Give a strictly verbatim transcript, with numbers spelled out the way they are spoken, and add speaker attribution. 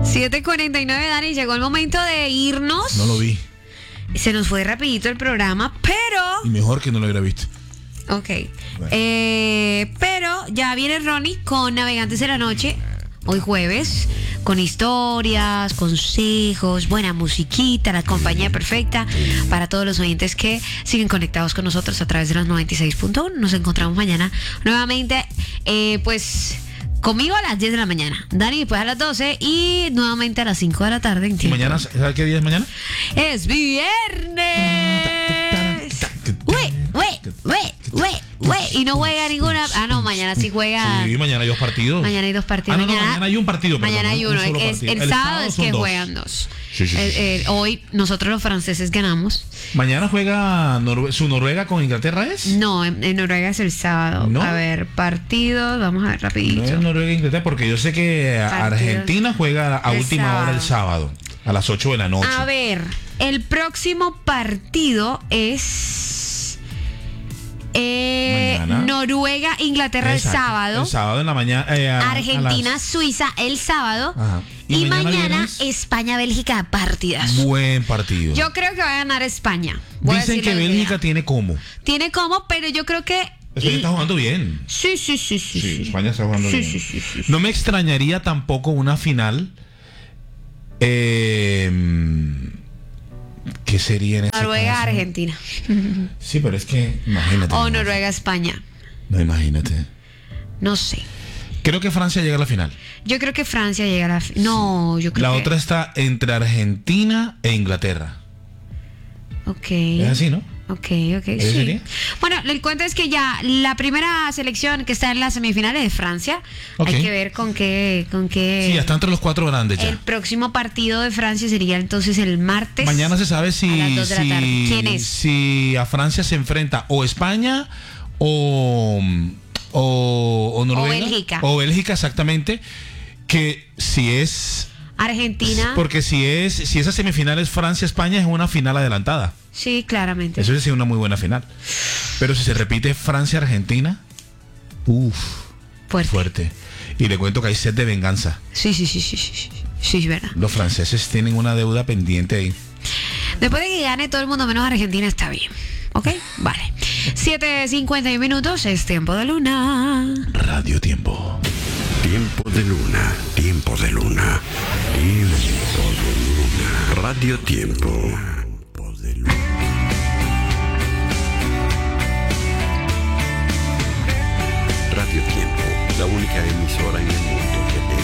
Speaker 1: siete cuarenta y nueve, Dani, llegó el momento de irnos.
Speaker 2: No lo vi.
Speaker 1: Se nos fue rapidito el programa, pero...
Speaker 2: Y mejor que no lo hubiera visto.
Speaker 1: Ok. Bueno. Eh, pero ya viene Ronnie con Navegantes de la Noche, hoy jueves, con historias, consejos, buena musiquita, la compañía perfecta para todos los oyentes que siguen conectados con nosotros a través de los noventa y seis punto uno. Nos encontramos mañana nuevamente, eh, pues... conmigo a las diez de la mañana, Dani después a las doce y nuevamente a las cinco de la tarde.
Speaker 2: ¿Y mañana? ¿Sabes qué día es mañana?
Speaker 1: Es viernes. Uy, uy, uy, uy, uy. Y no juega ninguna. Ah, no, mañana sí juega.
Speaker 2: Sí, mañana hay dos partidos.
Speaker 1: Mañana hay dos partidos.
Speaker 2: Ah, no, no,
Speaker 1: mañana,
Speaker 2: mañana hay un partido.
Speaker 1: Mañana
Speaker 2: perdón,
Speaker 1: hay uno.
Speaker 2: un
Speaker 1: Es,
Speaker 2: partido.
Speaker 1: el,
Speaker 2: el
Speaker 1: sábado,
Speaker 2: sábado
Speaker 1: es
Speaker 2: son
Speaker 1: que
Speaker 2: dos.
Speaker 1: juegan dos.
Speaker 2: Sí, sí, sí.
Speaker 1: El, el, hoy nosotros los franceses ganamos.
Speaker 2: Mañana juega Norve- su Noruega con Inglaterra, ¿es?
Speaker 1: No, en, en Noruega es el sábado.
Speaker 2: ¿No?
Speaker 1: A ver, partidos. Vamos a ver rapidito.
Speaker 2: No es Noruega e Inglaterra, porque yo sé que
Speaker 1: Partidos.
Speaker 2: Argentina juega a
Speaker 1: El
Speaker 2: última
Speaker 1: sábado.
Speaker 2: hora el sábado, a las ocho de la noche.
Speaker 1: A ver, el próximo partido es eh,
Speaker 2: Mañana.
Speaker 1: Noruega, Inglaterra
Speaker 2: Exacto.
Speaker 1: el sábado.
Speaker 2: El sábado en la mañana. eh, a- a
Speaker 1: Argentina,
Speaker 2: las-
Speaker 1: Suiza el sábado.
Speaker 2: Ajá.
Speaker 1: Y,
Speaker 2: Y mañana
Speaker 1: mañana,
Speaker 2: viernes,
Speaker 1: España, Bélgica, partidas.
Speaker 2: Buen partido.
Speaker 1: Yo creo que va a ganar España. Voy a
Speaker 2: Dicen
Speaker 1: decir
Speaker 2: que
Speaker 1: lo
Speaker 2: Bélgica
Speaker 1: diga.
Speaker 2: tiene como.
Speaker 1: Tiene como, pero yo creo que.
Speaker 2: España está jugando bien.
Speaker 1: Sí, sí, sí, sí.
Speaker 2: Sí,
Speaker 1: sí.
Speaker 2: España está jugando
Speaker 1: Sí,
Speaker 2: bien.
Speaker 1: sí, sí, sí, sí.
Speaker 2: No me extrañaría tampoco una final. Eh, ¿Qué sería en ese
Speaker 1: Noruega,
Speaker 2: caso?
Speaker 1: Argentina.
Speaker 2: Sí, pero es que imagínate.
Speaker 1: O
Speaker 2: ¿no?
Speaker 1: Noruega, España.
Speaker 2: No, imagínate.
Speaker 1: No sé.
Speaker 2: Creo que Francia llega a la final.
Speaker 1: Yo creo que Francia llega a la. fi- No, yo creo
Speaker 2: La
Speaker 1: que.
Speaker 2: otra está entre Argentina e Inglaterra.
Speaker 1: Ok.
Speaker 2: Es así, ¿no?
Speaker 1: Ok, ok,
Speaker 2: ¿Ese
Speaker 1: sí.
Speaker 2: sería?
Speaker 1: Bueno, el cuento es que ya la primera selección que está en las semifinales de Francia,
Speaker 2: Ok.
Speaker 1: hay que ver con qué, con qué.
Speaker 2: Sí, ya está entre los cuatro grandes ya.
Speaker 1: El próximo partido de Francia sería entonces el martes.
Speaker 2: Mañana se sabe si,
Speaker 1: a las dos de la tarde.
Speaker 2: si,
Speaker 1: ¿Quién es?
Speaker 2: si a Francia se enfrenta o España o, o, o Noruega.
Speaker 1: O Bélgica.
Speaker 2: O Bélgica, exactamente. Que si es...
Speaker 1: Argentina.
Speaker 2: Porque si es si esa semifinal es Francia-España, es una final adelantada.
Speaker 1: Sí, claramente.
Speaker 2: Eso es una muy buena final. Pero si se repite Francia-Argentina, uff,
Speaker 1: Fuerte.
Speaker 2: fuerte. Y le cuento que hay sed de venganza.
Speaker 1: Sí, sí, sí, sí, sí, sí. Sí, es verdad.
Speaker 2: Los franceses tienen una deuda pendiente ahí.
Speaker 1: Después de que gane todo el mundo menos Argentina, está bien. ¿Ok? Vale. siete cincuenta y un minutos, es tiempo de luna.
Speaker 2: Radio Tiempo.
Speaker 3: Tiempo de luna, tiempo de luna, tiempo de luna. Radio Tiempo. Tiempo de luna. Radio Tiempo, la única emisora en el mundo